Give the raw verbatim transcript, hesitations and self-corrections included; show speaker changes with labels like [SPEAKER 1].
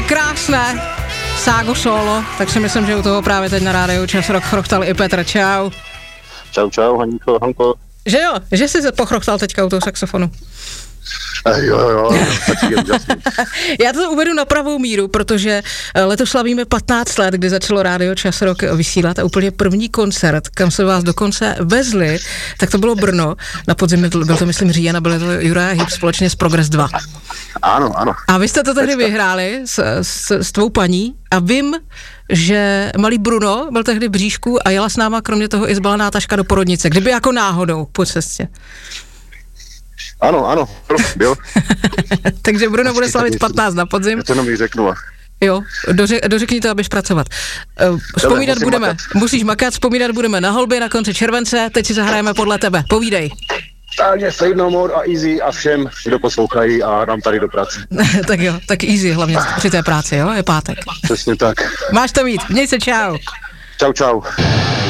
[SPEAKER 1] krásné ságo solo, tak si myslím, že u toho právě teď na rádiu Čas Rock chrochtal i Petr. Čau.
[SPEAKER 2] Čau, čau, Hanko, Hanko.
[SPEAKER 1] Že jo, že jsi se pochrochtal teďka u toho saxofonu.
[SPEAKER 2] Jo, jo,
[SPEAKER 1] Já to uvedu na pravou míru, protože letos slavíme patnáct let, kdy začalo rádio Čas Rock vysílat a úplně první koncert, kam se vás dokonce vezli, tak to bylo Brno. Na podzim byl to, myslím, říjen a byl to Juraj Hyb společně s Progress dva.
[SPEAKER 2] Ano, ano.
[SPEAKER 1] A vy jste to tehdy vyhráli s, s, s tvou paní a vím, že malý Bruno byl tehdy v bříšku a jela s náma kromě toho i zbalená taška do porodnice, kdyby jako náhodou po cestě.
[SPEAKER 2] Ano, ano, byl.
[SPEAKER 1] Takže Bruno bude slavit patnáct na podzim.
[SPEAKER 2] Já to jenom jí řeknu.
[SPEAKER 1] Jo, doře, dořekni to, abys pracovat. Vzpomínat
[SPEAKER 2] Dobre,
[SPEAKER 1] budeme,
[SPEAKER 2] makat.
[SPEAKER 1] musíš makat, vzpomínat budeme na holby na konci července, teď si zahrajeme podle tebe, povídej.
[SPEAKER 2] Takže Fade No More a Easy a všem, kdo poslouchají a dám tady do práce.
[SPEAKER 1] Tak jo, tak easy hlavně při té práci, jo, je pátek.
[SPEAKER 2] Přesně tak.
[SPEAKER 1] Máš to mít, měj se, čau.
[SPEAKER 2] Čau, čau.